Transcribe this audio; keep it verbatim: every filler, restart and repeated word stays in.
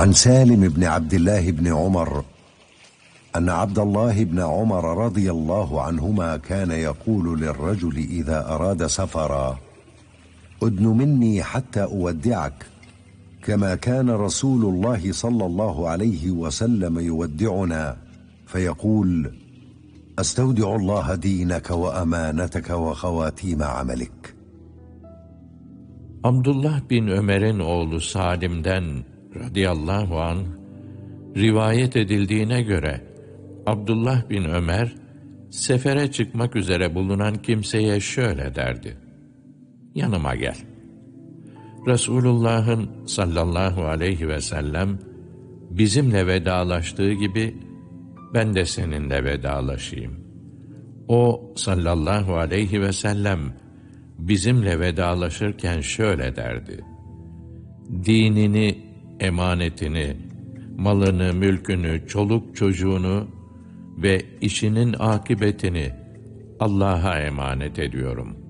عن سالم بن عبد الله بن عمر أن عبد الله بن عمر رضي الله عنهما كان يقول للرجل إذا أراد سفرا: أدن مني حتى أودعك، كما كان رسول الله صلى الله عليه وسلم يودعنا فيقول: أستودع الله دينك وأمانتك وخواتيم عملك. Abdullah bin Ömer'in oğlu Salim'den radıyallahu anh rivayet edildiğine göre Abdullah bin Ömer sefere çıkmak üzere bulunan kimseye şöyle derdi: yanıma gel. Resulullah'ın sallallahu aleyhi ve sellem bizimle vedalaştığı gibi ben de seninle vedalaşayım. O sallallahu aleyhi ve sellem bizimle vedalaşırken şöyle derdi: dinini, emanetini, malını, mülkünü, çoluk çocuğunu ve işinin akıbetini Allah'a emanet ediyorum.